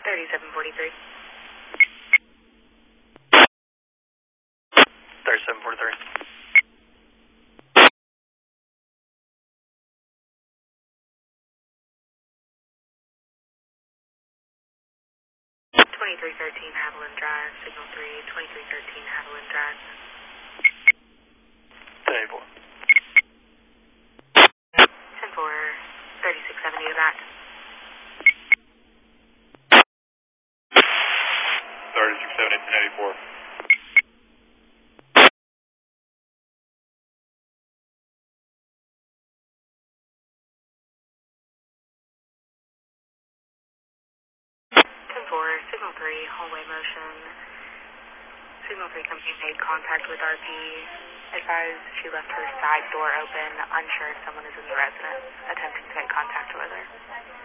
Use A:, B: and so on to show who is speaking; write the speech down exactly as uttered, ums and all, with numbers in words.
A: thirty-seven forty-three.
B: thirty-seven forty-three.
A: twenty-three thirteen Haviland Drive, signal three, twenty-three thirteen Haviland Drive.
B: ten four.
A: ten four, thirty-six seventy to back.
B: thirty-six seventy, ten eighty-four.
A: ten four, signal three, hallway motion. Signal three company made contact with R P. Advised she left her side door open, unsure if someone is in the residence, attempting to make contact with her.